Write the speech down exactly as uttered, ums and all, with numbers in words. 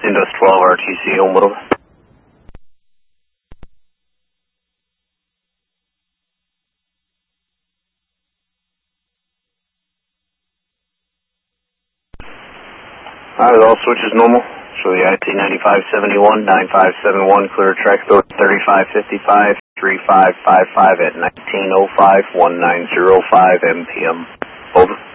Indus twelve R T C, Homewood. Alright, all switches normal. Show the I T ninety-five seventy-one, nine five seven one, clear track door thirty-five fifty-five, three five five five at nineteen oh five, nineteen oh five M P M. Over.